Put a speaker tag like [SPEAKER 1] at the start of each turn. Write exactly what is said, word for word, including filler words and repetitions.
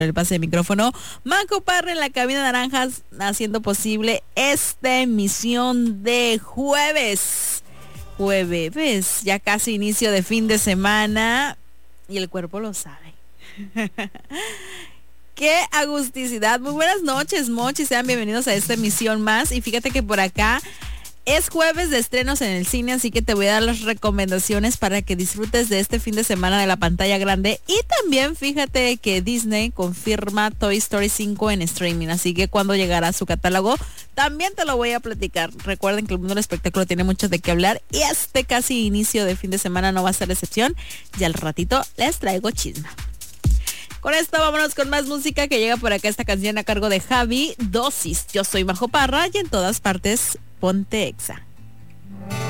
[SPEAKER 1] el pase de micrófono. Majo Parra en la cabina naranjas, haciendo posible esta emisión de jueves. Jueves, ya casi inicio de fin de semana y el cuerpo lo sabe. ¡Qué agusticidad! Muy buenas noches, Mochi, sean bienvenidos a esta emisión más. Y fíjate que por acá es jueves de estrenos en el cine, así que te voy a dar las recomendaciones para que disfrutes de este fin de semana de la pantalla grande. Y también fíjate que Disney confirma Toy Story cinco en streaming, así que cuando llegará a su catálogo también te lo voy a platicar. Recuerden que el mundo del espectáculo tiene mucho de qué hablar y este casi inicio de fin de semana no va a ser la excepción. Y al ratito les traigo chisma. Con esto vámonos con más música que llega por acá esta canción a cargo de Javi, Dosis. Yo soy Majo Parra y en todas partes ponte Exa.